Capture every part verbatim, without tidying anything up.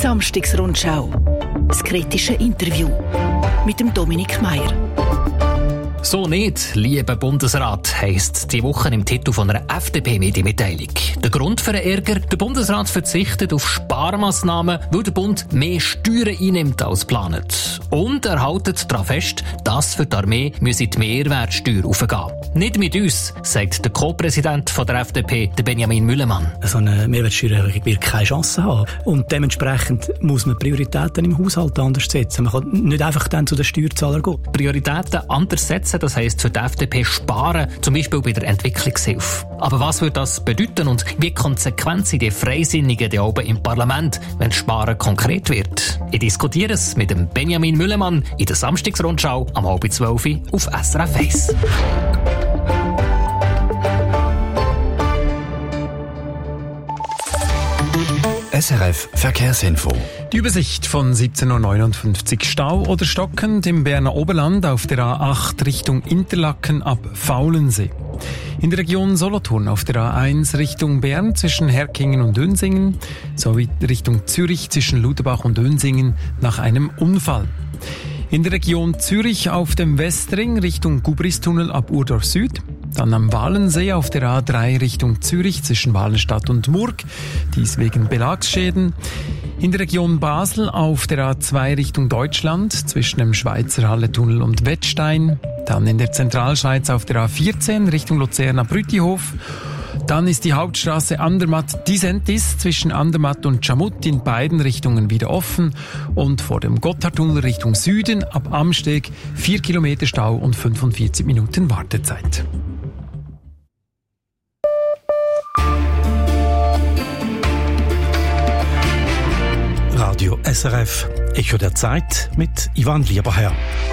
Samstagsrundschau. Das kritische Interview mit dem Dominik Meier. So nicht, lieber Bundesrat, heisst die Woche im Titel von einer F D P-Medienmitteilung. Der Grund für den Ärger: Der Bundesrat verzichtet auf Sparmaßnahmen, weil der Bund mehr Steuern einnimmt als geplant. Und er hält daran fest, dass für die Armee müsse die Mehrwertsteuer aufgehen. Nicht mit uns, sagt der Co-Präsident der F D P, der Benjamin Müllemann. So eine Mehrwertsteuererhöhung wird keine Chance haben. Und dementsprechend muss man Prioritäten im Haushalt anders setzen. Man kann nicht einfach dann zu den Steuerzahlern gehen. Prioritäten anders setzen, das heisst für die F D P sparen, zum Beispiel bei der Entwicklungshilfe. Aber was würde das bedeuten und wie konsequent sind die Freisinnigen da oben im Parlament, wenn Sparen konkret wird? Ich diskutiere es mit dem Benjamin Müllemann in der Samstagsrundschau am halb zwölf auf S R F eins. S R F Verkehrsinfo. Die Übersicht von siebzehn Uhr neunundfünfzig. Stau oder stockend im Berner Oberland auf der A acht Richtung Interlaken ab Faulensee. In der Region Solothurn auf der A eins Richtung Bern zwischen Herkingen und Dönsingen sowie Richtung Zürich zwischen Luderbach und Dönsingen nach einem Unfall. In der Region Zürich auf dem Westring Richtung Gubristunnel ab Urdorf Süd. Dann am Walensee auf der A drei Richtung Zürich zwischen Walenstadt und Murg, dies wegen Belagsschäden. In der Region Basel auf der A zwei Richtung Deutschland zwischen dem Schweizer Halletunnel und Wettstein. Dann in der Zentralschweiz auf der A vierzehn Richtung Luzerna-Brütihof. Dann ist die Hauptstraße Andermatt-Disentis zwischen Andermatt und Schamut in beiden Richtungen wieder offen und vor dem Gotthardtunnel Richtung Süden ab Amsteg vier Kilometer Stau und fünfundvierzig Minuten Wartezeit. Radio S R F, Echo der Zeit mit Ivan Lieberherr.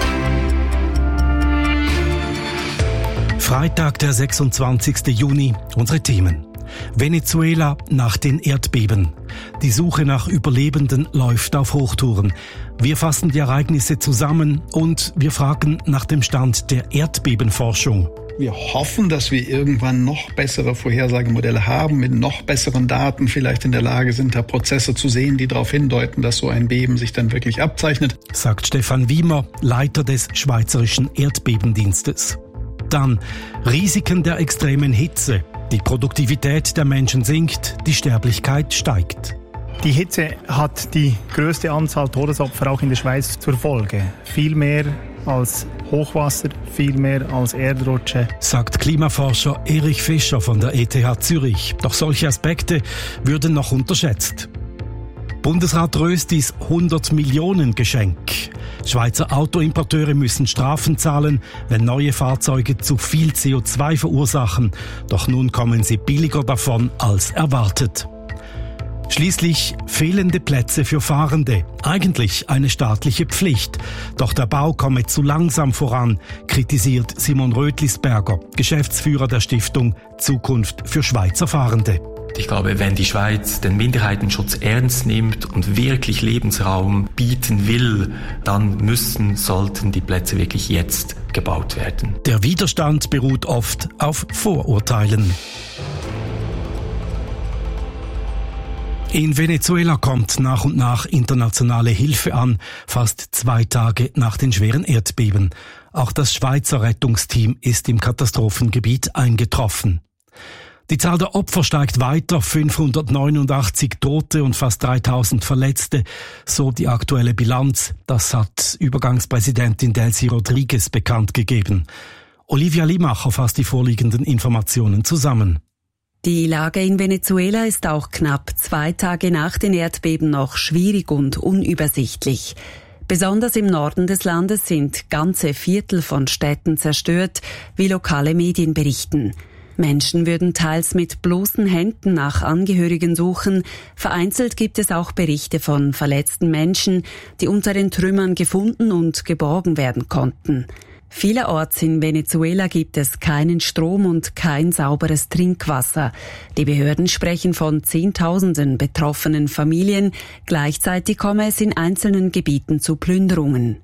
Freitag, der sechsundzwanzigsten Juni, unsere Themen. Venezuela nach den Erdbeben. Die Suche nach Überlebenden läuft auf Hochtouren. Wir fassen die Ereignisse zusammen und wir fragen nach dem Stand der Erdbebenforschung. Wir hoffen, dass wir irgendwann noch bessere Vorhersagemodelle haben, mit noch besseren Daten vielleicht in der Lage sind, da Prozesse zu sehen, die darauf hindeuten, dass so ein Beben sich dann wirklich abzeichnet. Sagt Stefan Wiemer, Leiter des Schweizerischen Erdbebendienstes. Dann Risiken der extremen Hitze. Die Produktivität der Menschen sinkt, die Sterblichkeit steigt. Die Hitze hat die größte Anzahl Todesopfer auch in der Schweiz zur Folge. Viel mehr als Hochwasser, viel mehr als Erdrutsche. Sagt Klimaforscher Erich Fischer von der E T H Zürich. Doch solche Aspekte würden noch unterschätzt. Bundesrat Röstis hundert Millionen Geschenk. Schweizer Autoimporteure müssen Strafen zahlen, wenn neue Fahrzeuge zu viel C O zwei verursachen. Doch nun kommen sie billiger davon als erwartet. Schließlich fehlende Plätze für Fahrende. Eigentlich eine staatliche Pflicht. Doch der Bau komme zu langsam voran, kritisiert Simon Rötlisberger, Geschäftsführer der Stiftung Zukunft für Schweizer Fahrende. Ich glaube, wenn die Schweiz den Minderheitenschutz ernst nimmt und wirklich Lebensraum bieten will, dann müssen, sollten die Plätze wirklich jetzt gebaut werden. Der Widerstand beruht oft auf Vorurteilen. In Venezuela kommt nach und nach internationale Hilfe an, fast zwei Tage nach den schweren Erdbeben. Auch das Schweizer Rettungsteam ist im Katastrophengebiet eingetroffen. Die Zahl der Opfer steigt weiter, fünfhundertneunundachtzig Tote und fast dreitausend Verletzte, so die aktuelle Bilanz. Das hat Übergangspräsidentin Delcy Rodriguez bekannt gegeben. Olivia Limacher fasst die vorliegenden Informationen zusammen. Die Lage in Venezuela ist auch knapp zwei Tage nach den Erdbeben noch schwierig und unübersichtlich. Besonders im Norden des Landes sind ganze Viertel von Städten zerstört, wie lokale Medien berichten. Menschen würden teils mit bloßen Händen nach Angehörigen suchen. Vereinzelt gibt es auch Berichte von verletzten Menschen, die unter den Trümmern gefunden und geborgen werden konnten. Vielerorts in Venezuela gibt es keinen Strom und kein sauberes Trinkwasser. Die Behörden sprechen von Zehntausenden betroffenen Familien. Gleichzeitig komme es in einzelnen Gebieten zu Plünderungen.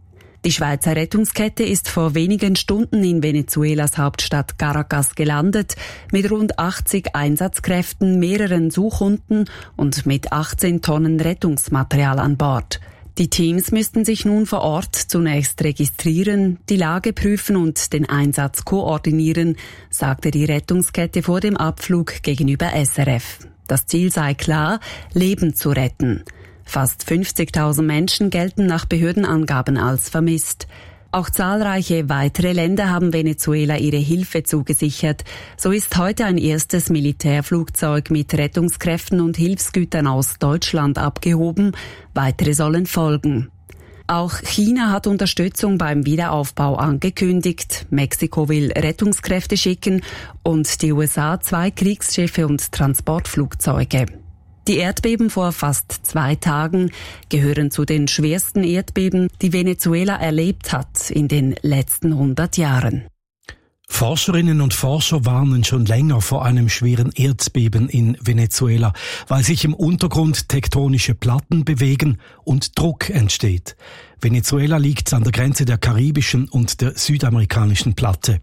Die Schweizer Rettungskette ist vor wenigen Stunden in Venezuelas Hauptstadt Caracas gelandet, mit rund achtzig Einsatzkräften, mehreren Suchhunden und mit achtzehn Tonnen Rettungsmaterial an Bord. Die Teams müssten sich nun vor Ort zunächst registrieren, die Lage prüfen und den Einsatz koordinieren, sagte die Rettungskette vor dem Abflug gegenüber S R F. Das Ziel sei klar, Leben zu retten. Fast fünfzigtausend Menschen gelten nach Behördenangaben als vermisst. Auch zahlreiche weitere Länder haben Venezuela ihre Hilfe zugesichert. So ist heute ein erstes Militärflugzeug mit Rettungskräften und Hilfsgütern aus Deutschland abgehoben. Weitere sollen folgen. Auch China hat Unterstützung beim Wiederaufbau angekündigt. Mexiko will Rettungskräfte schicken und die U S A zwei Kriegsschiffe und Transportflugzeuge. Die Erdbeben vor fast zwei Tagen gehören zu den schwersten Erdbeben, die Venezuela erlebt hat in den letzten hundert Jahren. Forscherinnen und Forscher warnen schon länger vor einem schweren Erdbeben in Venezuela, weil sich im Untergrund tektonische Platten bewegen und Druck entsteht. Venezuela liegt an der Grenze der karibischen und der südamerikanischen Platte.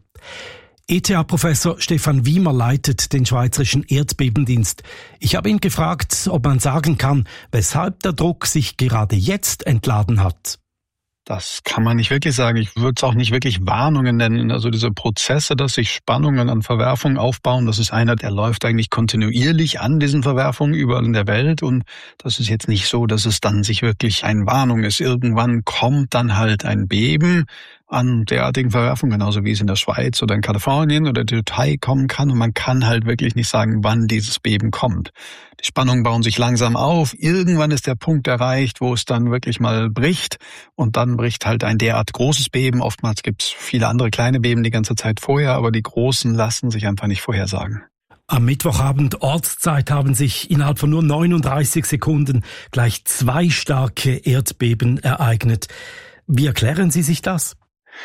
E T H-Professor Stefan Wiemer leitet den Schweizerischen Erdbebendienst. Ich habe ihn gefragt, ob man sagen kann, weshalb der Druck sich gerade jetzt entladen hat. Das kann man nicht wirklich sagen. Ich würde es auch nicht wirklich Warnungen nennen. Also diese Prozesse, dass sich Spannungen an Verwerfungen aufbauen, das ist einer, der läuft eigentlich kontinuierlich an diesen Verwerfungen überall in der Welt. Und das ist jetzt nicht so, dass es dann sich wirklich eine Warnung ist. Irgendwann kommt dann halt ein Beben an derartigen Verwerfungen, genauso wie es in der Schweiz oder in Kalifornien oder der Türkei kommen kann. Und man kann halt wirklich nicht sagen, wann dieses Beben kommt. Die Spannungen bauen sich langsam auf. Irgendwann ist der Punkt erreicht, wo es dann wirklich mal bricht. Und dann bricht halt ein derart großes Beben. Oftmals gibt es viele andere kleine Beben die ganze Zeit vorher, aber die großen lassen sich einfach nicht vorhersagen. Am Mittwochabend Ortszeit haben sich innerhalb von nur neununddreißig Sekunden gleich zwei starke Erdbeben ereignet. Wie erklären Sie sich das?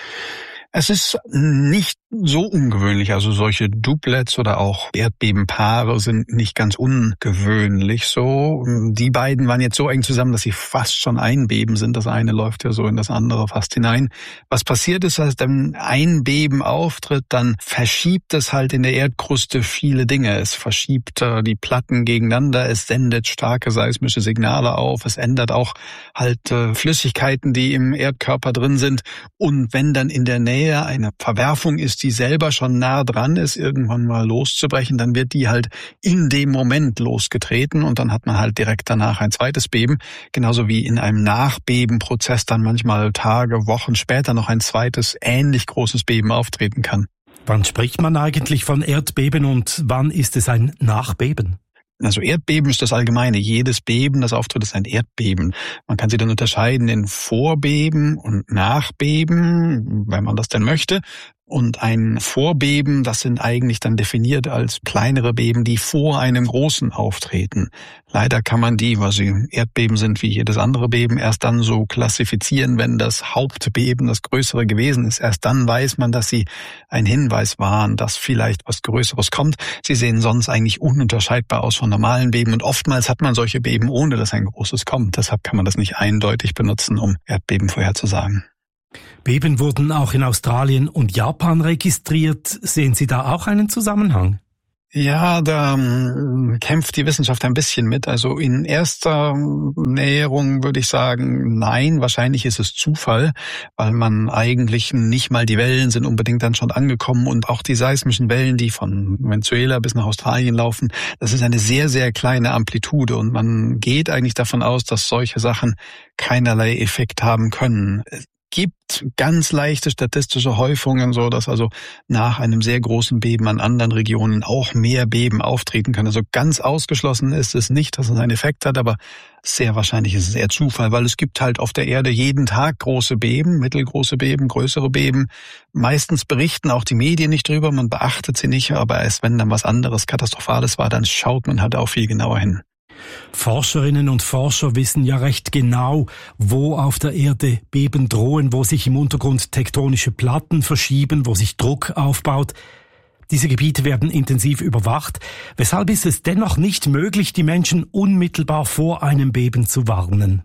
Es ist nicht so ungewöhnlich, also solche Doublets oder auch Erdbebenpaare sind nicht ganz ungewöhnlich so. Die beiden waren jetzt so eng zusammen, dass sie fast schon ein Beben sind. Das eine läuft ja so in das andere fast hinein. Was passiert ist, als dann ein Beben auftritt, dann verschiebt es halt in der Erdkruste viele Dinge. Es verschiebt äh, die Platten gegeneinander, es sendet starke seismische Signale auf, es ändert auch halt äh, Flüssigkeiten, die im Erdkörper drin sind. Und wenn dann in der Nähe eine Verwerfung ist, die selber schon nah dran ist, irgendwann mal loszubrechen, dann wird die halt in dem Moment losgetreten und dann hat man halt direkt danach ein zweites Beben. Genauso wie in einem Nachbebenprozess dann manchmal Tage, Wochen später noch ein zweites, ähnlich großes Beben auftreten kann. Wann spricht man eigentlich von Erdbeben und wann ist es ein Nachbeben? Also Erdbeben ist das Allgemeine. Jedes Beben, das auftritt, ist ein Erdbeben. Man kann sie dann unterscheiden in Vorbeben und Nachbeben, wenn man das denn möchte. Und ein Vorbeben, das sind eigentlich dann definiert als kleinere Beben, die vor einem großen auftreten. Leider kann man die, weil sie Erdbeben sind wie jedes andere Beben, erst dann so klassifizieren, wenn das Hauptbeben das größere gewesen ist. Erst dann weiß man, dass sie ein Hinweis waren, dass vielleicht was Größeres kommt. Sie sehen sonst eigentlich ununterscheidbar aus von normalen Beben und oftmals hat man solche Beben, ohne dass ein großes kommt. Deshalb kann man das nicht eindeutig benutzen, um Erdbeben vorherzusagen. Beben wurden auch in Australien und Japan registriert. Sehen Sie da auch einen Zusammenhang? Ja, da ähm, kämpft die Wissenschaft ein bisschen mit. Also in erster Näherung würde ich sagen, nein, wahrscheinlich ist es Zufall, weil man eigentlich nicht mal die Wellen sind unbedingt dann schon angekommen und auch die seismischen Wellen, die von Venezuela bis nach Australien laufen, das ist eine sehr, sehr kleine Amplitude und man geht eigentlich davon aus, dass solche Sachen keinerlei Effekt haben können. Gibt ganz leichte statistische Häufungen, so dass also nach einem sehr großen Beben an anderen Regionen auch mehr Beben auftreten können. Also ganz ausgeschlossen ist es nicht, dass es einen Effekt hat, aber sehr wahrscheinlich ist es eher Zufall, weil es gibt halt auf der Erde jeden Tag große Beben, mittelgroße Beben, größere Beben. Meistens berichten auch die Medien nicht drüber, man beachtet sie nicht, aber erst wenn dann was anderes Katastrophales war, dann schaut man halt auch viel genauer hin. Forscherinnen und Forscher wissen ja recht genau, wo auf der Erde Beben drohen, wo sich im Untergrund tektonische Platten verschieben, wo sich Druck aufbaut. Diese Gebiete werden intensiv überwacht. Weshalb ist es dennoch nicht möglich, die Menschen unmittelbar vor einem Beben zu warnen?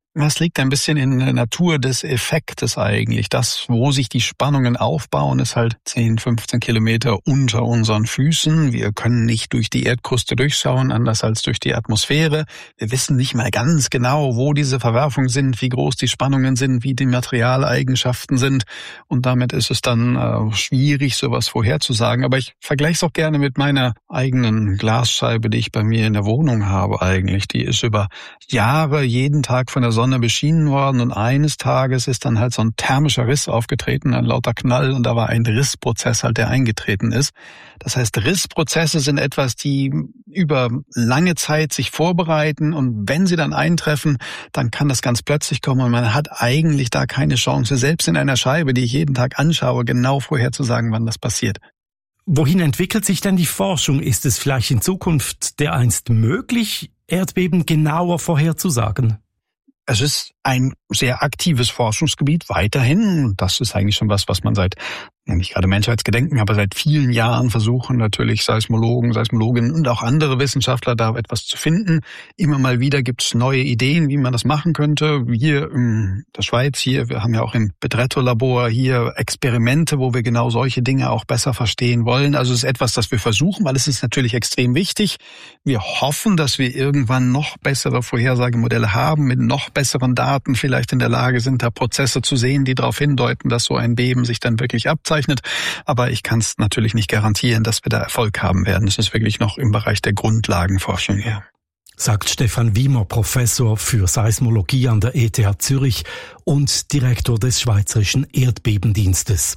Das liegt ein bisschen in der Natur des Effektes eigentlich. Das, wo sich die Spannungen aufbauen, ist halt zehn, fünfzehn Kilometer unter unseren Füßen. Wir können nicht durch die Erdkruste durchschauen, anders als durch die Atmosphäre. Wir wissen nicht mal ganz genau, wo diese Verwerfungen sind, wie groß die Spannungen sind, wie die Materialeigenschaften sind. Und damit ist es dann äh, schwierig, sowas vorherzusagen. Aber ich vergleiche es auch gerne mit meiner eigenen Glasscheibe, die ich bei mir in der Wohnung habe eigentlich. Die ist über Jahre jeden Tag von der Sonne beschienen worden und eines Tages ist dann halt so ein thermischer Riss aufgetreten, ein lauter Knall und da war ein Rissprozess halt, der eingetreten ist. Das heißt, Rissprozesse sind etwas, die über lange Zeit sich vorbereiten und wenn sie dann eintreffen, dann kann das ganz plötzlich kommen und man hat eigentlich da keine Chance, selbst in einer Scheibe, die ich jeden Tag anschaue, genau vorherzusagen, wann das passiert. Wohin entwickelt sich denn die Forschung? Ist es vielleicht in Zukunft dereinst möglich, Erdbeben genauer vorherzusagen? Es ist ein sehr aktives Forschungsgebiet weiterhin. Das ist eigentlich schon was, was man seit, nicht gerade Menschheitsgedenken, aber seit vielen Jahren versuchen natürlich Seismologen, Seismologinnen und auch andere Wissenschaftler da etwas zu finden. Immer mal wieder gibt es neue Ideen, wie man das machen könnte. Wir in der Schweiz hier, wir haben ja auch im Bedretto-Labor hier Experimente, wo wir genau solche Dinge auch besser verstehen wollen. Also es ist etwas, das wir versuchen, weil es ist natürlich extrem wichtig. Wir hoffen, dass wir irgendwann noch bessere Vorhersagemodelle haben, mit noch besseren Daten vielleicht in der Lage sind, da Prozesse zu sehen, die darauf hindeuten, dass so ein Beben sich dann wirklich abzeichnet. Aber ich kann es natürlich nicht garantieren, dass wir da Erfolg haben werden. Es ist wirklich noch im Bereich der Grundlagenforschung her. Sagt Stefan Wiemer, Professor für Seismologie an der E T H Zürich und Direktor des Schweizerischen Erdbebendienstes.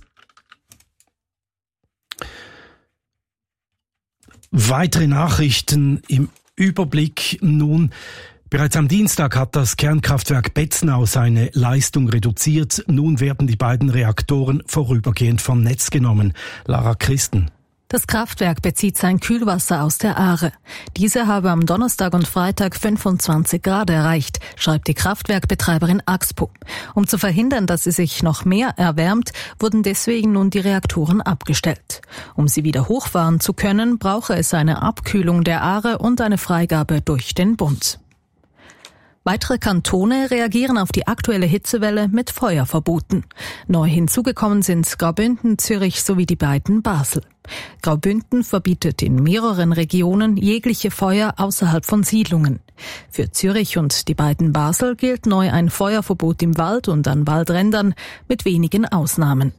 Weitere Nachrichten im Überblick nun. Bereits am Dienstag hat das Kernkraftwerk Betznau seine Leistung reduziert. Nun werden die beiden Reaktoren vorübergehend vom Netz genommen. Lara Christen. Das Kraftwerk bezieht sein Kühlwasser aus der Aare. Diese habe am Donnerstag und Freitag fünfundzwanzig Grad erreicht, schreibt die Kraftwerkbetreiberin Axpo. Um zu verhindern, dass sie sich noch mehr erwärmt, wurden deswegen nun die Reaktoren abgestellt. Um sie wieder hochfahren zu können, brauche es eine Abkühlung der Aare und eine Freigabe durch den Bund. Weitere Kantone reagieren auf die aktuelle Hitzewelle mit Feuerverboten. Neu hinzugekommen sind Graubünden, Zürich sowie die beiden Basel. Graubünden verbietet in mehreren Regionen jegliche Feuer außerhalb von Siedlungen. Für Zürich und die beiden Basel gilt neu ein Feuerverbot im Wald und an Waldrändern mit wenigen Ausnahmen.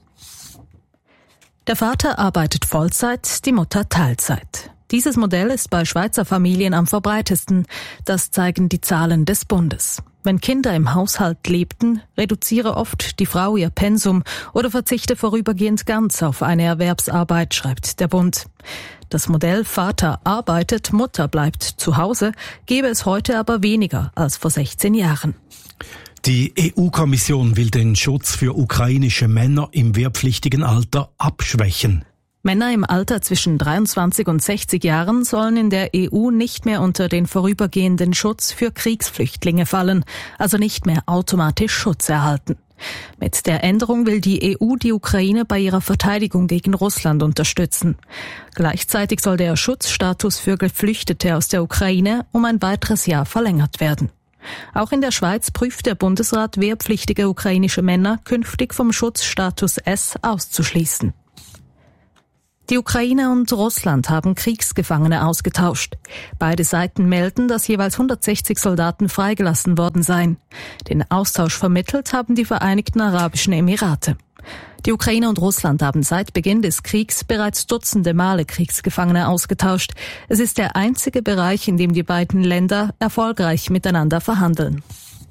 Der Vater arbeitet Vollzeit, die Mutter Teilzeit. Dieses Modell ist bei Schweizer Familien am verbreitesten. Das zeigen die Zahlen des Bundes. Wenn Kinder im Haushalt lebten, reduziere oft die Frau ihr Pensum oder verzichte vorübergehend ganz auf eine Erwerbsarbeit, schreibt der Bund. Das Modell Vater arbeitet, Mutter bleibt zu Hause, gebe es heute aber weniger als vor sechzehn Jahren. Die E U-Kommission will den Schutz für ukrainische Männer im wehrpflichtigen Alter abschwächen. Männer im Alter zwischen dreiundzwanzig und sechzig Jahren sollen in der E U nicht mehr unter den vorübergehenden Schutz für Kriegsflüchtlinge fallen, also nicht mehr automatisch Schutz erhalten. Mit der Änderung will die E U die Ukraine bei ihrer Verteidigung gegen Russland unterstützen. Gleichzeitig soll der Schutzstatus für Geflüchtete aus der Ukraine um ein weiteres Jahr verlängert werden. Auch in der Schweiz prüft der Bundesrat, wehrpflichtige ukrainische Männer künftig vom Schutzstatus S auszuschließen. Die Ukraine und Russland haben Kriegsgefangene ausgetauscht. Beide Seiten melden, dass jeweils hundertsechzig Soldaten freigelassen worden seien. Den Austausch vermittelt haben die Vereinigten Arabischen Emirate. Die Ukraine und Russland haben seit Beginn des Kriegs bereits dutzende Male Kriegsgefangene ausgetauscht. Es ist der einzige Bereich, in dem die beiden Länder erfolgreich miteinander verhandeln.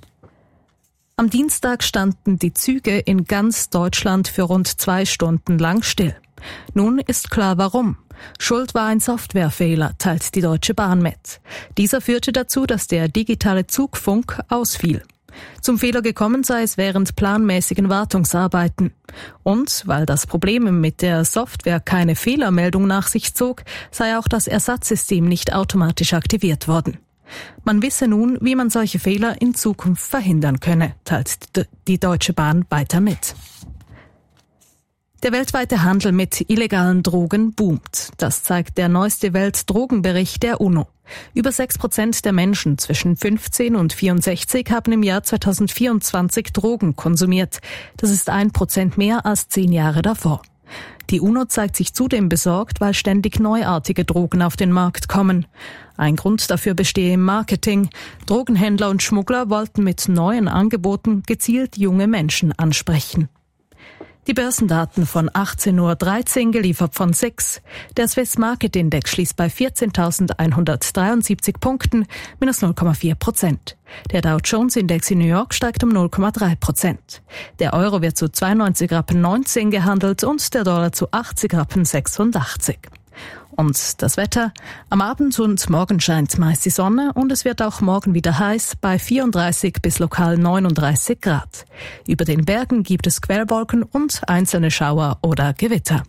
Am Dienstag standen die Züge in ganz Deutschland für rund zwei Stunden lang still. Nun ist klar warum. Schuld war ein Softwarefehler, teilt die Deutsche Bahn mit. Dieser führte dazu, dass der digitale Zugfunk ausfiel. Zum Fehler gekommen sei es während planmäßigen Wartungsarbeiten. Und weil das Problem mit der Software keine Fehlermeldung nach sich zog, sei auch das Ersatzsystem nicht automatisch aktiviert worden. Man wisse nun, wie man solche Fehler in Zukunft verhindern könne, teilt die Deutsche Bahn weiter mit. Der weltweite Handel mit illegalen Drogen boomt. Das zeigt der neueste Weltdrogenbericht der UNO. Über sechs Prozent der Menschen zwischen fünfzehn und vierundsechzig haben im Jahr zweitausendvierundzwanzig Drogen konsumiert. Das ist ein Prozent mehr als zehn Jahre davor. Die UNO zeigt sich zudem besorgt, weil ständig neuartige Drogen auf den Markt kommen. Ein Grund dafür bestehe im Marketing. Drogenhändler und Schmuggler wollten mit neuen Angeboten gezielt junge Menschen ansprechen. Die Börsendaten von achtzehn Uhr dreizehn, geliefert von S I X. Der Swiss Market Index schließt bei vierzehntausendeinhundertdreiundsiebzig Punkten, minus null Komma vier Prozent. Der Dow Jones Index in New York steigt um null Komma drei Prozent. Der Euro wird zu zweiundneunzig Rappen neunzehn gehandelt und der Dollar zu achtzig Rappen sechsundachtzig. Und das Wetter? Am Abend und morgen scheint meist die Sonne und es wird auch morgen wieder heiß bei vierunddreißig bis lokal neununddreißig Grad. Über den Bergen gibt es Quellwolken und einzelne Schauer oder Gewitter.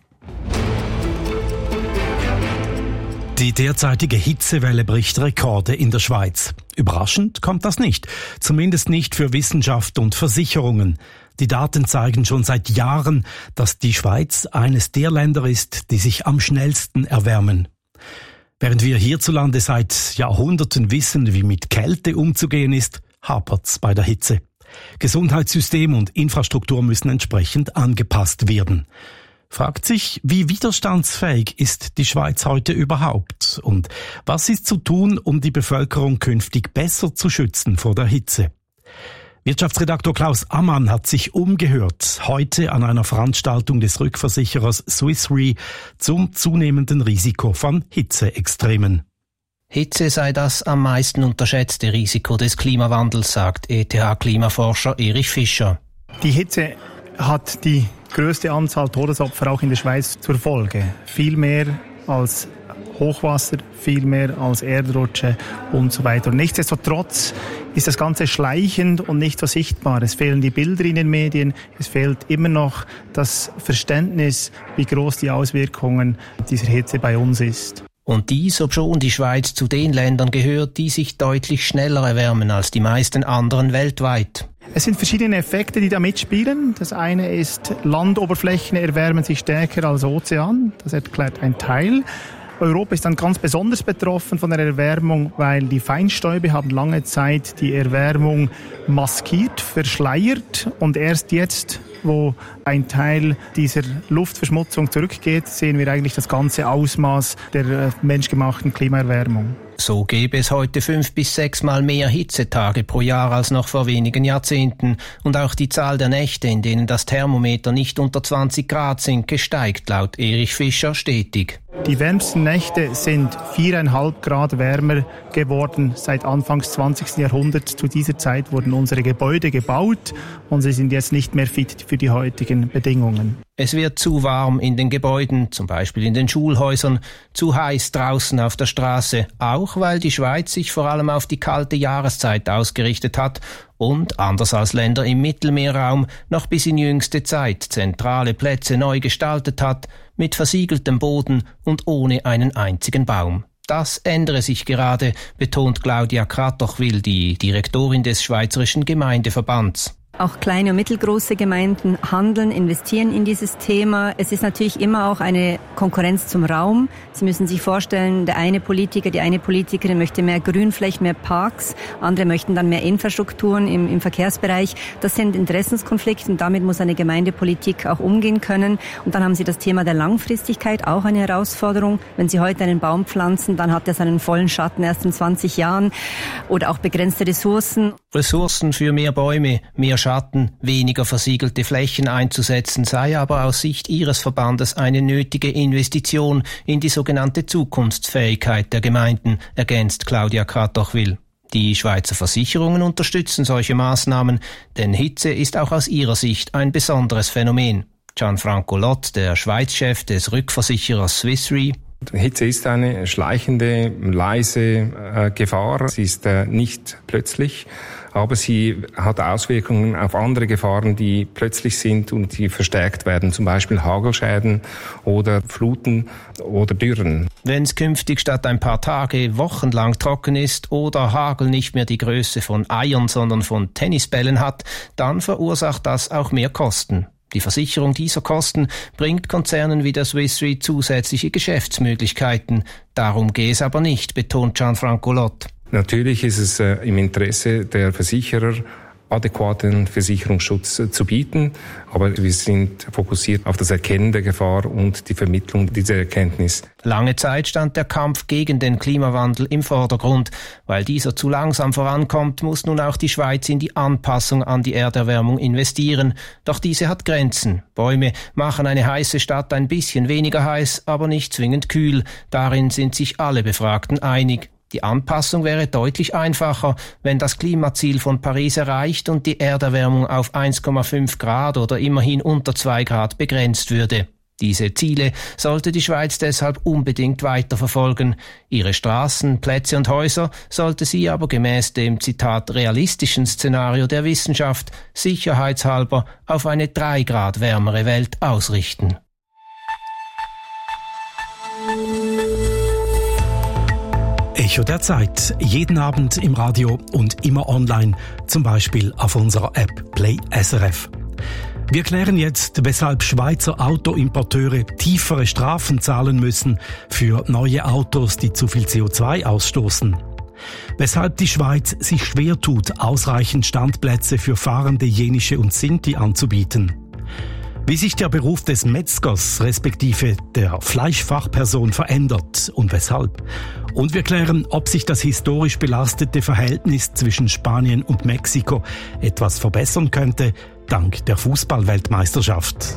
Die derzeitige Hitzewelle bricht Rekorde in der Schweiz. Überraschend kommt das nicht, zumindest nicht für Wissenschaft und Versicherungen. Die Daten zeigen schon seit Jahren, dass die Schweiz eines der Länder ist, die sich am schnellsten erwärmen. Während wir hierzulande seit Jahrhunderten wissen, wie mit Kälte umzugehen ist, hapert's bei der Hitze. Gesundheitssystem und Infrastruktur müssen entsprechend angepasst werden. Fragt sich, wie widerstandsfähig ist die Schweiz heute überhaupt? Und was ist zu tun, um die Bevölkerung künftig besser zu schützen vor der Hitze? Wirtschaftsredaktor Klaus Ammann hat sich umgehört, heute an einer Veranstaltung des Rückversicherers Swiss Re zum zunehmenden Risiko von Hitzeextremen. Hitze sei das am meisten unterschätzte Risiko des Klimawandels, sagt E T H-Klimaforscher Erich Fischer. Die Hitze hat die größte Anzahl Todesopfer auch in der Schweiz zur Folge. Viel mehr als Hochwasser, viel mehr als Erdrutsche und so weiter. Und nichtsdestotrotz ist das Ganze schleichend und nicht so sichtbar. Es fehlen die Bilder in den Medien, es fehlt immer noch das Verständnis, wie groß die Auswirkungen dieser Hitze bei uns ist. Und dies, obschon die Schweiz zu den Ländern gehört, die sich deutlich schneller erwärmen als die meisten anderen weltweit. Es sind verschiedene Effekte, die da mitspielen. Das eine ist, Landoberflächen erwärmen sich stärker als Ozean. Das erklärt ein Teil. Europa ist dann ganz besonders betroffen von der Erwärmung, weil die Feinstäube haben lange Zeit die Erwärmung maskiert, verschleiert und erst jetzt, wo ein Teil dieser Luftverschmutzung zurückgeht, sehen wir eigentlich das ganze Ausmaß der äh, menschgemachten Klimaerwärmung. So gäbe es heute fünf bis sechs Mal mehr Hitzetage pro Jahr als noch vor wenigen Jahrzehnten. Und auch die Zahl der Nächte, in denen das Thermometer nicht unter zwanzig Grad sinke, steigt laut Erich Fischer stetig. Die wärmsten Nächte sind viereinhalb Grad wärmer geworden seit Anfangs zwanzigsten Jahrhunderts. Zu dieser Zeit wurden unsere Gebäude gebaut und sie sind jetzt nicht mehr fit für die heutigen Bedingungen. Es wird zu warm in den Gebäuden, zum Beispiel in den Schulhäusern, zu heiß draußen auf der Straße, auch weil die Schweiz sich vor allem auf die kalte Jahreszeit ausgerichtet hat und, anders als Länder im Mittelmeerraum, noch bis in jüngste Zeit zentrale Plätze neu gestaltet hat, mit versiegeltem Boden und ohne einen einzigen Baum. Das ändere sich gerade, betont Claudia Kratochwil, die Direktorin des Schweizerischen Gemeindeverbands. Auch kleine und mittelgroße Gemeinden handeln, investieren in dieses Thema. Es ist natürlich immer auch eine Konkurrenz zum Raum. Sie müssen sich vorstellen, der eine Politiker, die eine Politikerin möchte mehr Grünflächen, mehr Parks. Andere möchten dann mehr Infrastrukturen im, im Verkehrsbereich. Das sind Interessenskonflikte und damit muss eine Gemeindepolitik auch umgehen können. Und dann haben Sie das Thema der Langfristigkeit, auch eine Herausforderung. Wenn Sie heute einen Baum pflanzen, dann hat er seinen vollen Schatten erst in zwanzig Jahren oder auch begrenzte Ressourcen. Ressourcen für mehr Bäume, mehr Schatten, weniger versiegelte Flächen einzusetzen, sei aber aus Sicht Ihres Verbandes eine nötige Investition in die sogenannte Zukunftsfähigkeit der Gemeinden, ergänzt Claudia Kratochwil. Die Schweizer Versicherungen unterstützen solche Maßnahmen, denn Hitze ist auch aus ihrer Sicht ein besonderes Phänomen. Gianfranco Lott, der Schweizchef des Rückversicherers Swiss Re: Hitze ist eine schleichende, leise äh, Gefahr. Sie ist äh, nicht plötzlich, aber sie hat Auswirkungen auf andere Gefahren, die plötzlich sind und die verstärkt werden, zum Beispiel Hagelschäden oder Fluten oder Dürren. Wenn es künftig statt ein paar Tage wochenlang trocken ist oder Hagel nicht mehr die Größe von Eiern, sondern von Tennisbällen hat, dann verursacht das auch mehr Kosten. Die Versicherung dieser Kosten bringt Konzernen wie der Swiss Re zusätzliche Geschäftsmöglichkeiten. Darum gehe es aber nicht, betont Gianfranco Lott. Natürlich ist es äh, im Interesse der Versicherer, adäquaten Versicherungsschutz äh, zu bieten, aber wir sind fokussiert auf das Erkennen der Gefahr und die Vermittlung dieser Erkenntnis. Lange Zeit stand der Kampf gegen den Klimawandel im Vordergrund. Weil dieser zu langsam vorankommt, muss nun auch die Schweiz in die Anpassung an die Erderwärmung investieren. Doch diese hat Grenzen. Bäume machen eine heiße Stadt ein bisschen weniger heiß, aber nicht zwingend kühl. Darin sind sich alle Befragten einig. Die Anpassung wäre deutlich einfacher, wenn das Klimaziel von Paris erreicht und die Erderwärmung auf eins Komma fünf Grad oder immerhin unter zwei Grad begrenzt würde. Diese Ziele sollte die Schweiz deshalb unbedingt weiterverfolgen. Ihre Straßen, Plätze und Häuser sollte sie aber gemäß dem Zitat realistischen Szenario der Wissenschaft sicherheitshalber auf eine drei Grad wärmere Welt ausrichten. Echo der Zeit. Jeden Abend im Radio und immer online, zum Beispiel auf unserer App Play S R F. Wir klären jetzt, weshalb Schweizer Autoimporteure tiefere Strafen zahlen müssen für neue Autos, die zu viel C O zwei ausstoßen. Weshalb die Schweiz sich schwer tut, ausreichend Standplätze für fahrende Jenische und Sinti anzubieten. Wie sich der Beruf des Metzgers respektive der Fleischfachperson verändert und weshalb. Und wir klären, ob sich das historisch belastete Verhältnis zwischen Spanien und Mexiko etwas verbessern könnte, dank der Fußball-Weltmeisterschaft.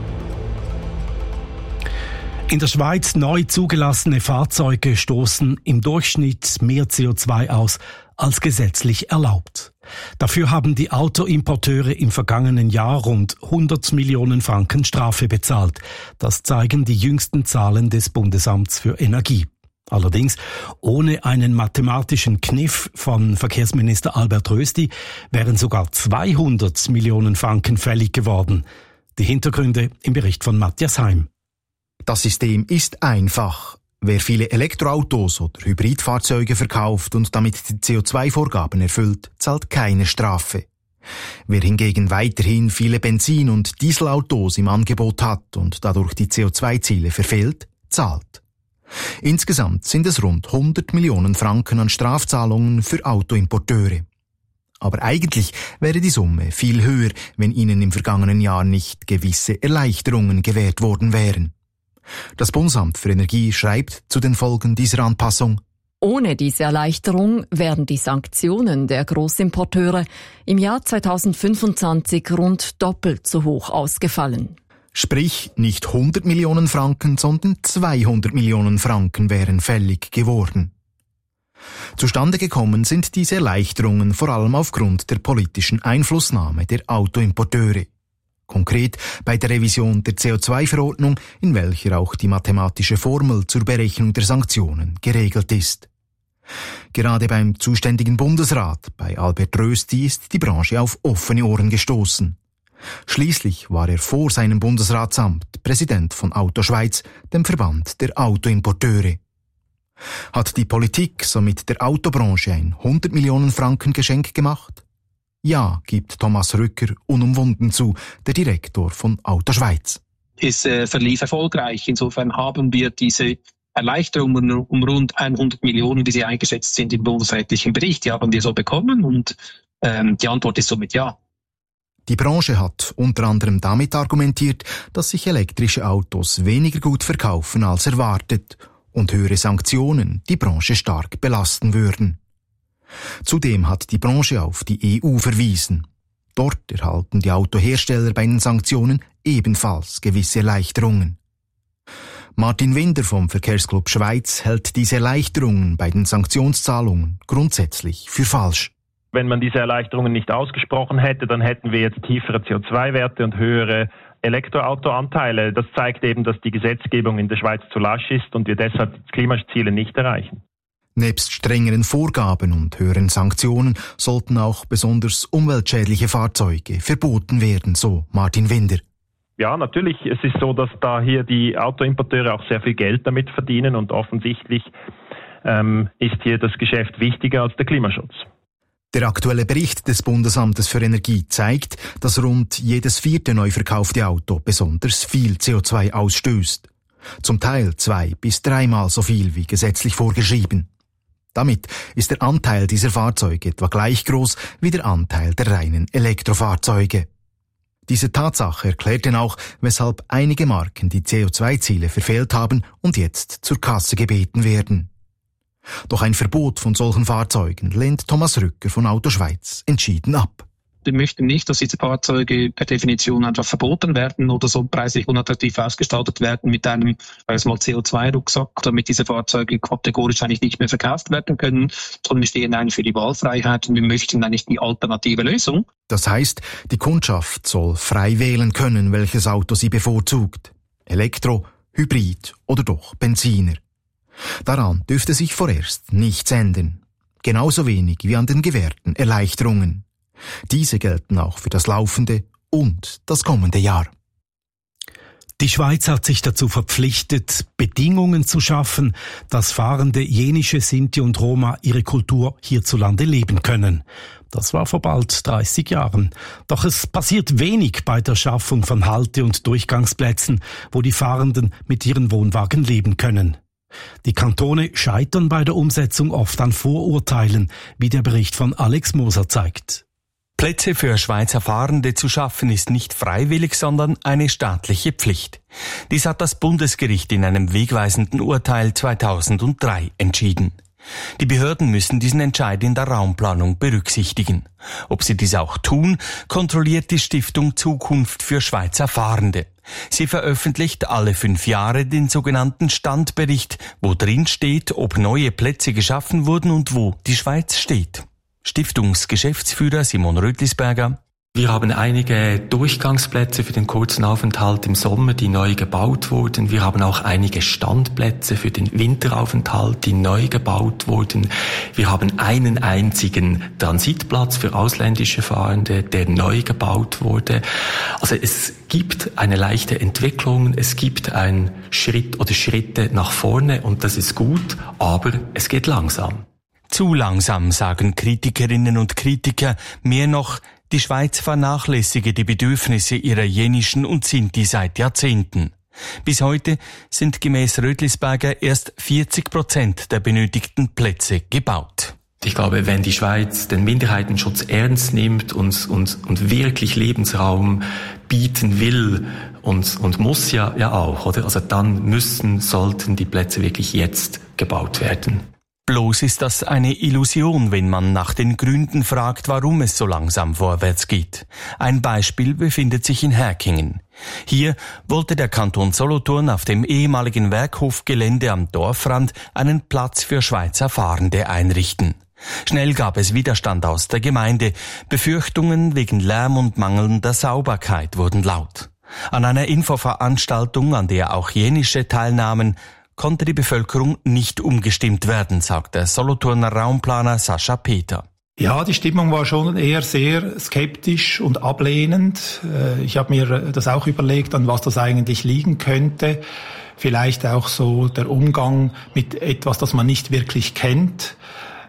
In der Schweiz neu zugelassene Fahrzeuge stoßen im Durchschnitt mehr C O zwei aus als gesetzlich erlaubt. Dafür haben die Autoimporteure im vergangenen Jahr rund hundert Millionen Franken Strafe bezahlt. Das zeigen die jüngsten Zahlen des Bundesamts für Energie. Allerdings ohne einen mathematischen Kniff von Verkehrsminister Albert Rösti wären sogar zweihundert Millionen Franken fällig geworden. Die Hintergründe im Bericht von Matthias Heim. Das System ist einfach. Wer viele Elektroautos oder Hybridfahrzeuge verkauft und damit die C O zwei Vorgaben erfüllt, zahlt keine Strafe. Wer hingegen weiterhin viele Benzin- und Dieselautos im Angebot hat und dadurch die C O zwei Ziele verfehlt, zahlt. Insgesamt sind es rund hundert Millionen Franken an Strafzahlungen für Autoimporteure. Aber eigentlich wäre die Summe viel höher, wenn ihnen im vergangenen Jahr nicht gewisse Erleichterungen gewährt worden wären. Das Bundesamt für Energie schreibt zu den Folgen dieser Anpassung: Ohne diese Erleichterung wären die Sanktionen der Großimporteure im Jahr zweitausendfünfundzwanzig rund doppelt so hoch ausgefallen. Sprich, nicht hundert Millionen Franken, sondern zweihundert Millionen Franken wären fällig geworden. Zustande gekommen sind diese Erleichterungen vor allem aufgrund der politischen Einflussnahme der Autoimporteure. Konkret bei der Revision der C O zwei Verordnung, in welcher auch die mathematische Formel zur Berechnung der Sanktionen geregelt ist. Gerade beim zuständigen Bundesrat, bei Albert Rösti, ist die Branche auf offene Ohren gestoßen. Schließlich war er vor seinem Bundesratsamt Präsident von Auto Schweiz, dem Verband der Autoimporteure. Hat die Politik somit der Autobranche ein hundert Millionen Franken Geschenk gemacht? Ja, gibt Thomas Rücker unumwunden zu, der Direktor von Auto Schweiz. Es äh, verlief erfolgreich. Insofern haben wir diese Erleichterungen um rund hundert Millionen, wie sie eingeschätzt sind im bundesrätlichen Bericht, die haben wir so bekommen und ähm, die Antwort ist somit ja. Die Branche hat unter anderem damit argumentiert, dass sich elektrische Autos weniger gut verkaufen als erwartet und höhere Sanktionen die Branche stark belasten würden. Zudem hat die Branche auf die E U verwiesen. Dort erhalten die Autohersteller bei den Sanktionen ebenfalls gewisse Erleichterungen. Martin Winder vom Verkehrsclub Schweiz hält diese Erleichterungen bei den Sanktionszahlungen grundsätzlich für falsch. Wenn man diese Erleichterungen nicht ausgesprochen hätte, dann hätten wir jetzt tiefere C O zwei Werte und höhere Elektroautoanteile. Das zeigt eben, dass die Gesetzgebung in der Schweiz zu lasch ist und wir deshalb die Klimaziele nicht erreichen. Nebst strengeren Vorgaben und höheren Sanktionen sollten auch besonders umweltschädliche Fahrzeuge verboten werden, so Martin Winder. Ja, natürlich. Es ist so, dass da hier die Autoimporteure auch sehr viel Geld damit verdienen und offensichtlich ähm, ist hier das Geschäft wichtiger als der Klimaschutz. Der aktuelle Bericht des Bundesamtes für Energie zeigt, dass rund jedes vierte neu verkaufte Auto besonders viel C O zwei ausstößt. Zum Teil zwei- bis dreimal so viel wie gesetzlich vorgeschrieben. Damit ist der Anteil dieser Fahrzeuge etwa gleich groß wie der Anteil der reinen Elektrofahrzeuge. Diese Tatsache erklärt denn auch, weshalb einige Marken die C O zwei Ziele verfehlt haben und jetzt zur Kasse gebeten werden. Doch ein Verbot von solchen Fahrzeugen lehnt Thomas Rücker von Auto Schweiz entschieden ab. Wir möchten nicht, dass diese Fahrzeuge per Definition einfach verboten werden oder so preislich unattraktiv ausgestaltet werden mit einem mal C O zwei Rucksack, damit diese Fahrzeuge kategorisch eigentlich nicht mehr verkauft werden können, sondern wir stehen eigentlich für die Wahlfreiheit und wir möchten eigentlich die alternative Lösung. Das heißt, die Kundschaft soll frei wählen können, welches Auto sie bevorzugt. Elektro, Hybrid oder doch Benziner. Daran dürfte sich vorerst nichts ändern. Genauso wenig wie an den gewährten Erleichterungen. Diese gelten auch für das laufende und das kommende Jahr. Die Schweiz hat sich dazu verpflichtet, Bedingungen zu schaffen, dass fahrende jenische Sinti und Roma ihre Kultur hierzulande leben können. Das war vor bald dreißig Jahren. Doch es passiert wenig bei der Schaffung von Halte- und Durchgangsplätzen, wo die Fahrenden mit ihren Wohnwagen leben können. Die Kantone scheitern bei der Umsetzung oft an Vorurteilen, wie der Bericht von Alex Moser zeigt. Plätze für Schweizer Fahrende zu schaffen ist nicht freiwillig, sondern eine staatliche Pflicht. Dies hat das Bundesgericht in einem wegweisenden Urteil zweitausenddrei entschieden. Die Behörden müssen diesen Entscheid in der Raumplanung berücksichtigen. Ob sie dies auch tun, kontrolliert die Stiftung Zukunft für Schweizer Fahrende. Sie veröffentlicht alle fünf Jahre den sogenannten Standbericht, wo drin steht, ob neue Plätze geschaffen wurden und wo die Schweiz steht. Stiftungsgeschäftsführer Simon Rötlisberger. Wir haben einige Durchgangsplätze für den kurzen Aufenthalt im Sommer, die neu gebaut wurden. Wir haben auch einige Standplätze für den Winteraufenthalt, die neu gebaut wurden. Wir haben einen einzigen Transitplatz für ausländische Fahrende, der neu gebaut wurde. Also es gibt eine leichte Entwicklung, es gibt einen Schritt oder Schritte nach vorne und das ist gut, aber es geht langsam. Zu langsam, sagen Kritikerinnen und Kritiker. Mehr noch, die Schweiz vernachlässige die Bedürfnisse ihrer jenischen und Sinti seit Jahrzehnten. Bis heute sind gemäß Rötlisberger erst vierzig Prozent der benötigten Plätze gebaut. Ich glaube, wenn die Schweiz den Minderheitenschutz ernst nimmt und, und, und wirklich Lebensraum bieten will und, und muss ja, ja auch, oder? Also dann müssen, sollten die Plätze wirklich jetzt gebaut werden. Bloß ist das eine Illusion, wenn man nach den Gründen fragt, warum es so langsam vorwärts geht. Ein Beispiel befindet sich in Herkingen. Hier wollte der Kanton Solothurn auf dem ehemaligen Werkhofgelände am Dorfrand einen Platz für Schweizer Fahrende einrichten. Schnell gab es Widerstand aus der Gemeinde. Befürchtungen wegen Lärm und mangelnder Sauberkeit wurden laut. An einer Infoveranstaltung, an der auch jenische teilnahmen, konnte die Bevölkerung nicht umgestimmt werden, sagt der Solothurner Raumplaner Sascha Peter. Ja, die Stimmung war schon eher sehr skeptisch und ablehnend. Ich habe mir das auch überlegt, an was das eigentlich liegen könnte. Vielleicht auch so der Umgang mit etwas, das man nicht wirklich kennt.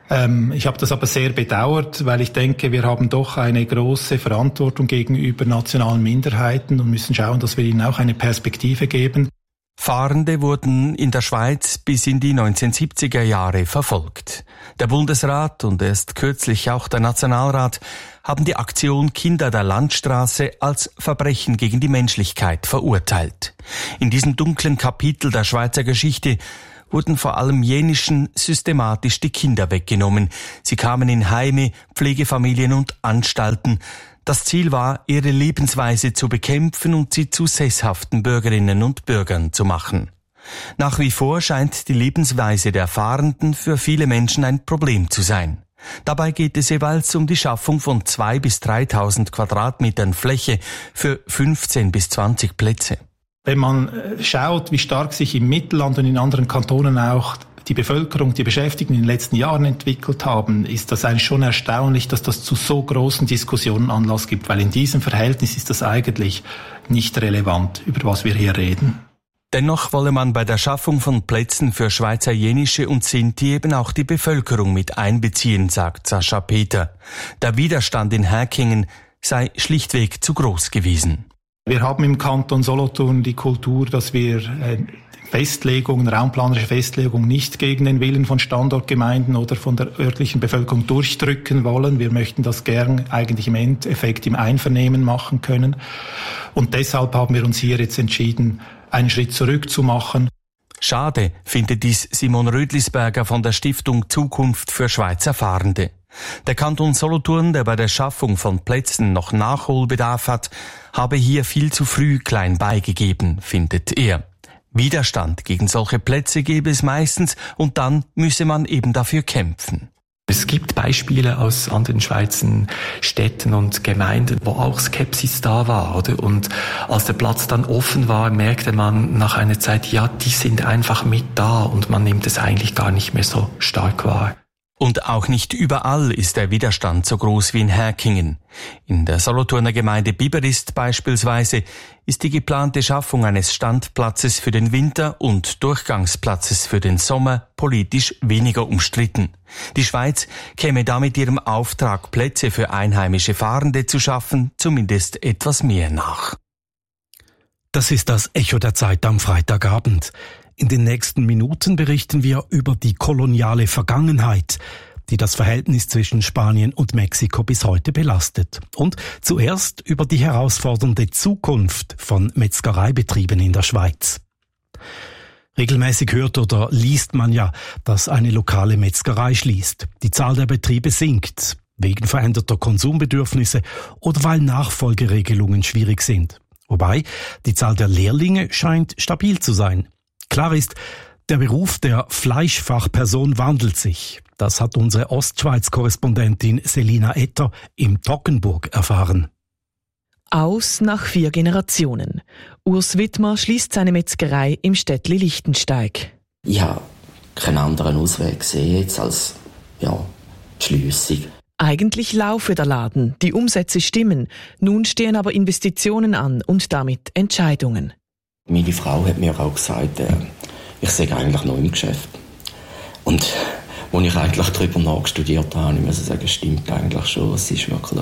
Ich habe das aber sehr bedauert, weil ich denke, wir haben doch eine große Verantwortung gegenüber nationalen Minderheiten und müssen schauen, dass wir ihnen auch eine Perspektive geben. Fahrende wurden in der Schweiz bis in die neunzehnhundertsiebziger Jahre verfolgt. Der Bundesrat und erst kürzlich auch der Nationalrat haben die Aktion Kinder der Landstraße als Verbrechen gegen die Menschlichkeit verurteilt. In diesem dunklen Kapitel der Schweizer Geschichte wurden vor allem jenischen systematisch die Kinder weggenommen. Sie kamen in Heime, Pflegefamilien und Anstalten. Das Ziel war, ihre Lebensweise zu bekämpfen und sie zu sesshaften Bürgerinnen und Bürgern zu machen. Nach wie vor scheint die Lebensweise der Fahrenden für viele Menschen ein Problem zu sein. Dabei geht es jeweils um die Schaffung von zweitausend bis dreitausend Quadratmetern Fläche für fünfzehn bis zwanzig Plätze. Wenn man schaut, wie stark sich im Mittelland und in anderen Kantonen auch die Bevölkerung, die Beschäftigten in den letzten Jahren entwickelt haben, ist das eigentlich schon erstaunlich, dass das zu so großen Diskussionen Anlass gibt, weil in diesem Verhältnis ist das eigentlich nicht relevant, über was wir hier reden. Dennoch wolle man bei der Schaffung von Plätzen für Schweizerjenische und Sinti eben auch die Bevölkerung mit einbeziehen, sagt Sascha Peter. Der Widerstand in Herkingen sei schlichtweg zu groß gewesen. Wir haben im Kanton Solothurn die Kultur, dass wir Festlegungen, raumplanerische Festlegungen nicht gegen den Willen von Standortgemeinden oder von der örtlichen Bevölkerung durchdrücken wollen. Wir möchten das gern eigentlich im Endeffekt im Einvernehmen machen können. Und deshalb haben wir uns hier jetzt entschieden, einen Schritt zurück zu machen. Schade findet dies Simon Rödlisberger von der Stiftung Zukunft für Schweizer Fahrende. Der Kanton Solothurn, der bei der Schaffung von Plätzen noch Nachholbedarf hat, habe hier viel zu früh klein beigegeben, findet er. Widerstand gegen solche Plätze gäbe es meistens und dann müsse man eben dafür kämpfen. Es gibt Beispiele aus anderen Schweizer Städten und Gemeinden, wo auch Skepsis da war, oder? Und als der Platz dann offen war, merkte man nach einer Zeit, ja, die sind einfach mit da und man nimmt es eigentlich gar nicht mehr so stark wahr. Und auch nicht überall ist der Widerstand so groß wie in Herkingen. In der Solothurner Gemeinde Biberist beispielsweise ist die geplante Schaffung eines Standplatzes für den Winter und Durchgangsplatzes für den Sommer politisch weniger umstritten. Die Schweiz käme damit ihrem Auftrag, Plätze für einheimische Fahrende zu schaffen, zumindest etwas mehr nach. Das ist das Echo der Zeit am Freitagabend. In den nächsten Minuten berichten wir über die koloniale Vergangenheit, die das Verhältnis zwischen Spanien und Mexiko bis heute belastet. Und zuerst über die herausfordernde Zukunft von Metzgereibetrieben in der Schweiz. Regelmäßig hört oder liest man ja, dass eine lokale Metzgerei schließt. Die Zahl der Betriebe sinkt, wegen veränderter Konsumbedürfnisse oder weil Nachfolgeregelungen schwierig sind. Wobei die Zahl der Lehrlinge scheint stabil zu sein. Klar ist, der Beruf der Fleischfachperson wandelt sich. Das hat unsere Ostschweiz-Korrespondentin Selina Etter im Toggenburg erfahren. Aus nach vier Generationen. Urs Wittmer schließt seine Metzgerei im Städtli Lichtensteig. Ich habe keinen anderen Ausweg gesehen jetzt als ja, die Schliessung. Eigentlich laufe der Laden, die Umsätze stimmen. Nun stehen aber Investitionen an und damit Entscheidungen. Meine Frau hat mir auch gesagt, äh, ich sei eigentlich noch im Geschäft. Und als ich eigentlich darüber nachgestudiert habe, ich muss sagen, stimmt eigentlich schon. Es ist wirklich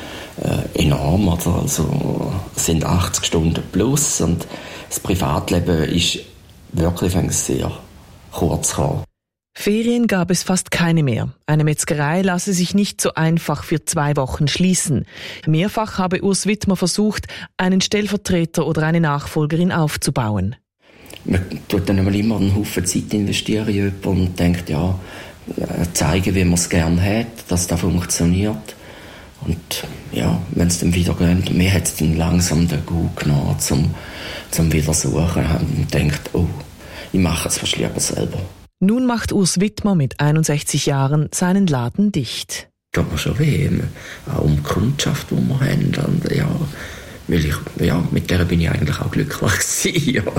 äh, enorm. Oder? Also, es sind achtzig Stunden plus und das Privatleben ist wirklich sehr kurz gekommen. Ferien gab es fast keine mehr. Eine Metzgerei lasse sich nicht so einfach für zwei Wochen schließen. Mehrfach habe Urs Wittmer versucht, einen Stellvertreter oder eine Nachfolgerin aufzubauen. Man tut dann immer einen Haufen Zeit investieren in jemanden und denkt, ja, zeigen, wie man es gerne hat, dass das funktioniert. Und ja, wenn es dann wieder geht, mir hat es dann langsam den Gut genommen, zum, zum Wiedersuchen und denkt, oh, ich mache es fast lieber selber. Nun macht Urs Wittmer mit einundsechzig Jahren seinen Laden dicht. Tut mir schon weh, auch um die Kundschaft, die wir haben. Und ja, weil ich, ja, mit der bin ich eigentlich auch glücklich gewesen, ja.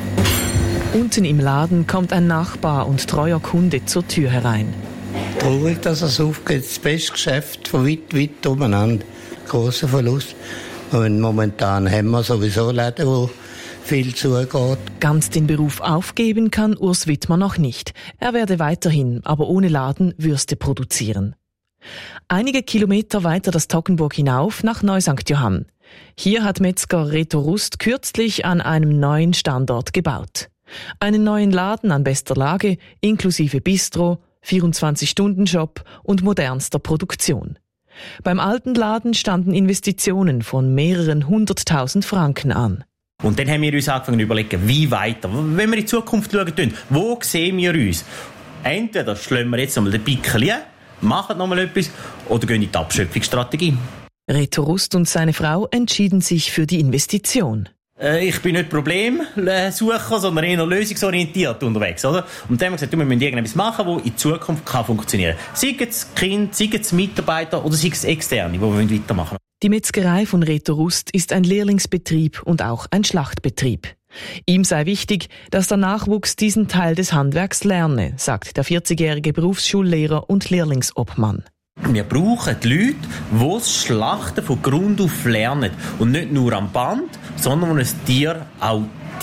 Unten im Laden kommt ein Nachbar und treuer Kunde zur Tür herein. Traurig, dass es aufgeht. Das beste Geschäft von weit, weit umeinander. Grosser Verlust. Und momentan haben wir sowieso Läden, die viel zugeht. Ganz den Beruf aufgeben kann Urs Wittmer noch nicht. Er werde weiterhin, aber ohne Laden, Würste produzieren. Einige Kilometer weiter das Toggenburg hinauf nach Neu-Sankt Johann. Hier hat Metzger Reto Rust kürzlich an einem neuen Standort gebaut. Einen neuen Laden an bester Lage, inklusive Bistro, vierundzwanzig-Stunden-Shop und modernster Produktion. Beim alten Laden standen Investitionen von mehreren hunderttausend Franken an. Und dann haben wir uns angefangen zu überlegen, wie weiter. Wenn wir in die Zukunft schauen, wo sehen wir uns? Entweder schlagen wir jetzt nochmal den Pickel ein, machen nochmal etwas oder gehen in die Abschöpfungsstrategie. Reto Rust und seine Frau entschieden sich für die Investition. Äh, ich bin nicht Problemsucher, sondern eher lösungsorientiert unterwegs. Oder? Und dann haben wir gesagt, wir müssen irgendetwas machen, das in Zukunft kann funktionieren kann. Sei es Kind, sei es Mitarbeiter oder sei es Externe, die wir weitermachen wollen. Die Metzgerei von Reto Rust ist ein Lehrlingsbetrieb und auch ein Schlachtbetrieb. Ihm sei wichtig, dass der Nachwuchs diesen Teil des Handwerks lerne, sagt der vierzigjährige Berufsschullehrer und Lehrlingsobmann. Wir brauchen die Leute, die das Schlachten von Grund auf lernen. Und nicht nur am Band, sondern die ein Tier auch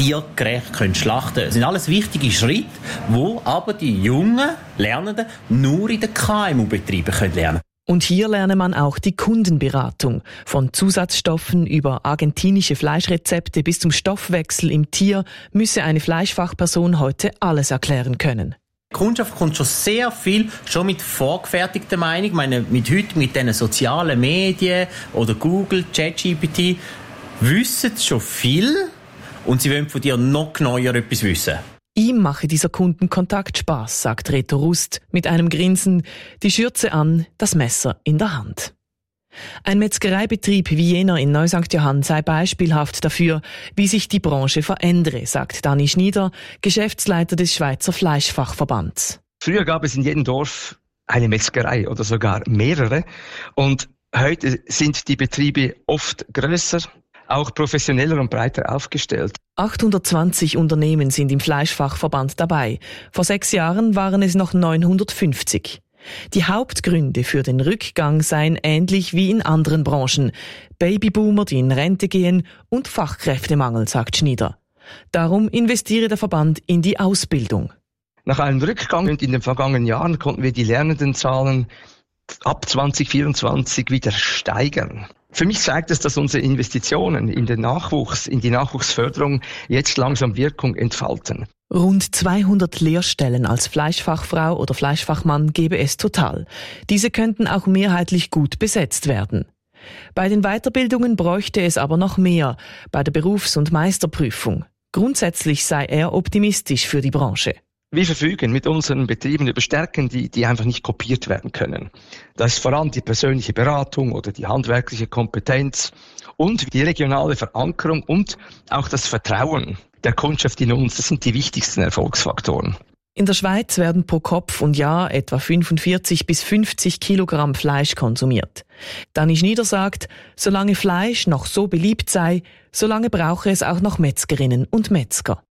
tiergerecht können schlachten können. Das sind alles wichtige Schritte, wo aber die jungen Lernenden nur in den K M U-Betrieben lernen können. Und hier lerne man auch die Kundenberatung. Von Zusatzstoffen über argentinische Fleischrezepte bis zum Stoffwechsel im Tier müsse eine Fleischfachperson heute alles erklären können. Die Kundschaft kommt schon sehr viel schon mit vorgefertigter Meinung. Ich meine, mit heute mit diesen sozialen Medien oder Google, ChatGPT wissen sie schon viel und sie wollen von dir noch genauer etwas wissen. Ihm mache dieser Kundenkontakt Spaß, sagt Reto Rust mit einem Grinsen, die Schürze an, das Messer in der Hand. Ein Metzgereibetrieb wie jener in Neu-Sankt Johann sei beispielhaft dafür, wie sich die Branche verändere, sagt Dani Schnieder, Geschäftsleiter des Schweizer Fleischfachverbands. Früher gab es in jedem Dorf eine Metzgerei oder sogar mehrere. Und heute sind die Betriebe oft grösser, auch professioneller und breiter aufgestellt. achthundertzwanzig Unternehmen sind im Fleischfachverband dabei. Vor sechs Jahren waren es noch neunhundertfünfzig. Die Hauptgründe für den Rückgang seien ähnlich wie in anderen Branchen. Babyboomer, die in Rente gehen und Fachkräftemangel, sagt Schnieder. Darum investiere der Verband in die Ausbildung. Nach einem Rückgang in den vergangenen Jahren konnten wir die Lernendenzahlen ab zwanzig vierundzwanzig wieder steigern. Für mich zeigt es, dass unsere Investitionen in den Nachwuchs, in die Nachwuchsförderung jetzt langsam Wirkung entfalten. Rund zweihundert Lehrstellen als Fleischfachfrau oder Fleischfachmann gäbe es total. Diese könnten auch mehrheitlich gut besetzt werden. Bei den Weiterbildungen bräuchte es aber noch mehr, bei der Berufs- und Meisterprüfung. Grundsätzlich sei er optimistisch für die Branche. Wir verfügen mit unseren Betrieben über Stärken, die, die einfach nicht kopiert werden können. Das ist vor allem die persönliche Beratung oder die handwerkliche Kompetenz und die regionale Verankerung und auch das Vertrauen der Kundschaft in uns. Das sind die wichtigsten Erfolgsfaktoren. In der Schweiz werden pro Kopf und Jahr etwa fünfundvierzig bis fünfzig Kilogramm Fleisch konsumiert. Dani Schnieder sagt, solange Fleisch noch so beliebt sei, solange brauche es auch noch Metzgerinnen und Metzger.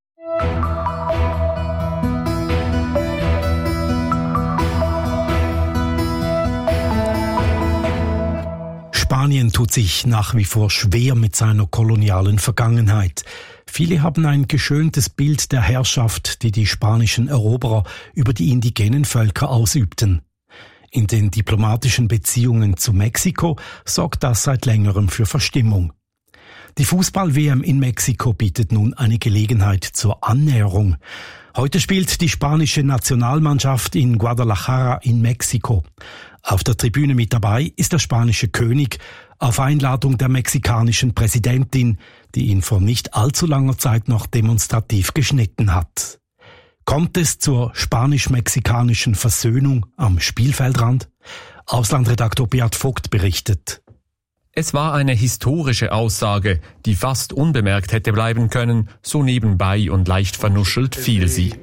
Spanien tut sich nach wie vor schwer mit seiner kolonialen Vergangenheit. Viele haben ein geschöntes Bild der Herrschaft, die die spanischen Eroberer über die indigenen Völker ausübten. In den diplomatischen Beziehungen zu Mexiko sorgt das seit längerem für Verstimmung. Die Fußball-W M in Mexiko bietet nun eine Gelegenheit zur Annäherung. Heute spielt die spanische Nationalmannschaft in Guadalajara in Mexiko. Auf der Tribüne mit dabei ist der spanische König auf Einladung der mexikanischen Präsidentin, die ihn vor nicht allzu langer Zeit noch demonstrativ geschnitten hat. Kommt es zur spanisch-mexikanischen Versöhnung am Spielfeldrand? Auslandredaktor Beat Vogt berichtet. Es war eine historische Aussage, die fast unbemerkt hätte bleiben können, so nebenbei und leicht vernuschelt fiel sie.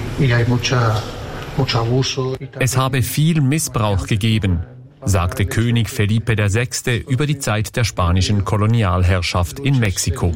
Es habe viel Missbrauch gegeben, sagte König Felipe der Sechste über die Zeit der spanischen Kolonialherrschaft in Mexiko.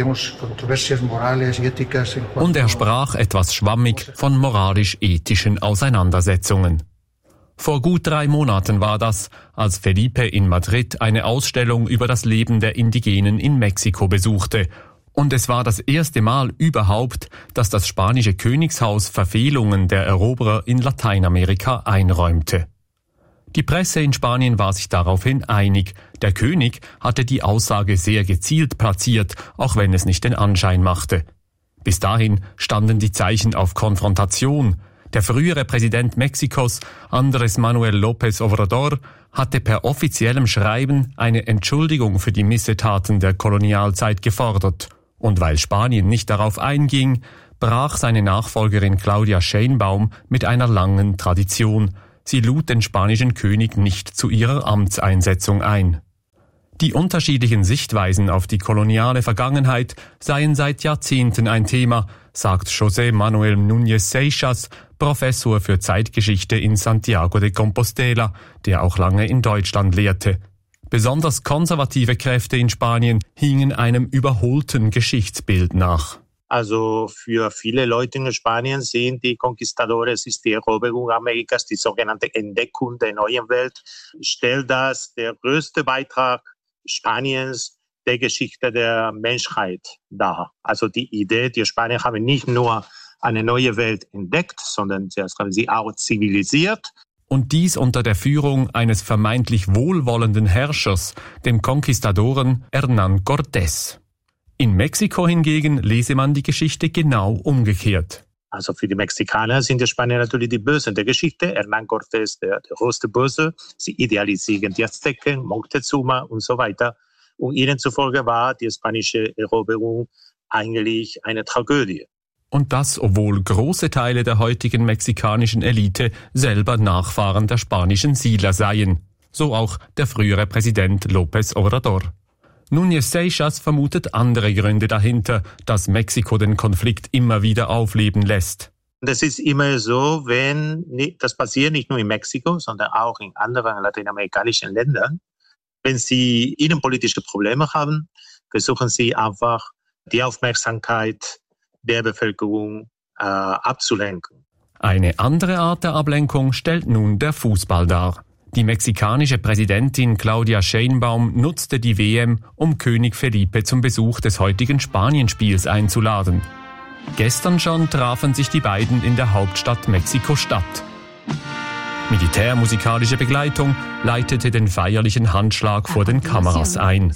Und er sprach etwas schwammig von moralisch-ethischen Auseinandersetzungen. Vor gut drei Monaten war das, als Felipe in Madrid eine Ausstellung über das Leben der Indigenen in Mexiko besuchte. Und es war das erste Mal überhaupt, dass das spanische Königshaus Verfehlungen der Eroberer in Lateinamerika einräumte. Die Presse in Spanien war sich daraufhin einig. Der König hatte die Aussage sehr gezielt platziert, auch wenn es nicht den Anschein machte. Bis dahin standen die Zeichen auf Konfrontation. Der frühere Präsident Mexikos, Andrés Manuel López Obrador, hatte per offiziellem Schreiben eine Entschuldigung für die Missetaten der Kolonialzeit gefordert. Und weil Spanien nicht darauf einging, brach seine Nachfolgerin Claudia Sheinbaum mit einer langen Tradition. Sie lud den spanischen König nicht zu ihrer Amtseinsetzung ein. Die unterschiedlichen Sichtweisen auf die koloniale Vergangenheit seien seit Jahrzehnten ein Thema, sagt José Manuel Núñez Seixas, Professor für Zeitgeschichte in Santiago de Compostela, der auch lange in Deutschland lehrte. Besonders konservative Kräfte in Spanien hingen einem überholten Geschichtsbild nach. Also für viele Leute in Spanien sehen die Conquistadores ist die Eroberung Amerikas, die sogenannte Entdeckung der neuen Welt. Stellt das der größte Beitrag Spaniens der Geschichte der Menschheit dar. Also die Idee, die Spanier haben nicht nur eine neue Welt entdeckt, sondern sie haben sie auch zivilisiert. Und dies unter der Führung eines vermeintlich wohlwollenden Herrschers, dem Konquistadoren Hernán Cortés. In Mexiko hingegen lese man die Geschichte genau umgekehrt. Also für die Mexikaner sind die Spanier natürlich die Bösen der Geschichte. Hernán Cortés, der, der größte Böse. Sie idealisieren die Azteken, Moctezuma und so weiter. Und ihnen zufolge war die spanische Eroberung eigentlich eine Tragödie. Und das, obwohl große Teile der heutigen mexikanischen Elite selber Nachfahren der spanischen Siedler seien. So auch der frühere Präsident López Obrador. Núñez Seixas vermutet andere Gründe dahinter, dass Mexiko den Konflikt immer wieder aufleben lässt. Das ist immer so, wenn, das passiert nicht nur in Mexiko, sondern auch in anderen lateinamerikanischen Ländern. Wenn sie innenpolitische Probleme haben, versuchen sie einfach, die Aufmerksamkeit der Bevölkerung äh, abzulenken. Eine andere Art der Ablenkung stellt nun der Fußball dar. Die mexikanische Präsidentin Claudia Sheinbaum nutzte die W M, um König Felipe zum Besuch des heutigen Spanienspiels einzuladen. Gestern schon trafen sich die beiden in der Hauptstadt Mexiko-Stadt. Militärmusikalische Begleitung leitete den feierlichen Handschlag vor den Kameras ein.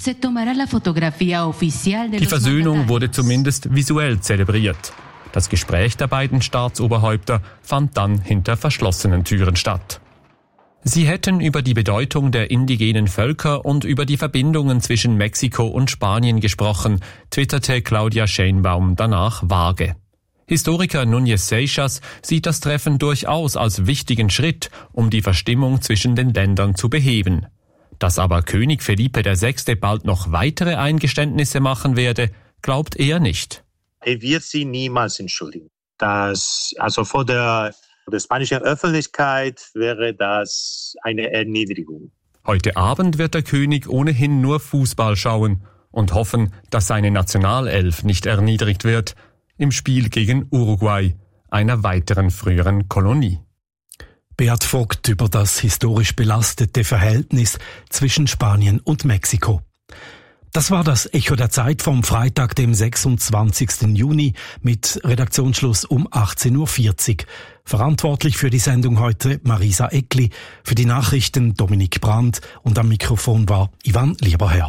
Die Versöhnung wurde zumindest visuell zelebriert. Das Gespräch der beiden Staatsoberhäupter fand dann hinter verschlossenen Türen statt. Sie hätten über die Bedeutung der indigenen Völker und über die Verbindungen zwischen Mexiko und Spanien gesprochen, twitterte Claudia Sheinbaum danach vage. Historiker Núñez Seixas sieht das Treffen durchaus als wichtigen Schritt, um die Verstimmung zwischen den Ländern zu beheben. Dass aber König Felipe der Sechste bald noch weitere Eingeständnisse machen werde, glaubt er nicht. Er wird sie niemals entschuldigen. Das, also vor der der spanischen Öffentlichkeit wäre das eine Erniedrigung. Heute Abend wird der König ohnehin nur Fußball schauen und hoffen, dass seine Nationalelf nicht erniedrigt wird im Spiel gegen Uruguay, einer weiteren früheren Kolonie. Beat Vogt über das historisch belastete Verhältnis zwischen Spanien und Mexiko. Das war das Echo der Zeit vom Freitag, dem sechsundzwanzigsten Juni mit Redaktionsschluss um achtzehn Uhr vierzig. Verantwortlich für die Sendung heute Marisa Eckli, für die Nachrichten Dominik Brandt und am Mikrofon war Ivan Lieberherr.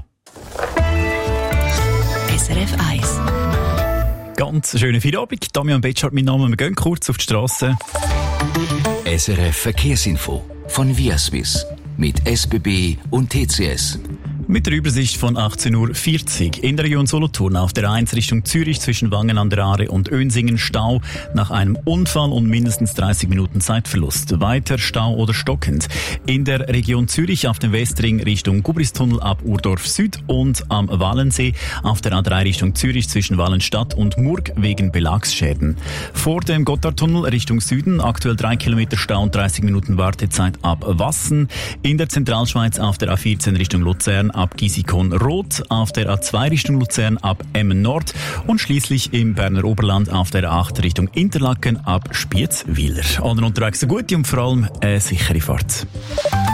S R F eins. Ganz schönen Feierabend. Damian Betschart, mein Name. Wir gehen kurz auf die Strasse. S R F Verkehrsinfo von Viaswiss mit S B B und T C S. Mit der Übersicht von achtzehn Uhr vierzig. In der Region Solothurn auf der eins Richtung Zürich zwischen Wangen an der Aare und Önsingen Stau nach einem Unfall und mindestens dreißig Minuten Zeitverlust. Weiter Stau oder stockend. In der Region Zürich auf dem Westring Richtung Gubristunnel ab Urdorf Süd und am Wallensee auf der A drei Richtung Zürich zwischen Wallenstadt und Murg wegen Belagsschäden. Vor dem Gotthardtunnel Richtung Süden aktuell drei Kilometer Stau und dreißig Minuten Wartezeit ab Wassen. In der Zentralschweiz auf der A vierzehn Richtung Luzern ab Gisikon-Rot, auf der A zwei Richtung Luzern ab Emmen-Nord und schließlich im Berner Oberland auf der A acht Richtung Interlaken ab Spiez-Wieler. Allen unterwegs eine gute und vor allem eine sichere Fahrt.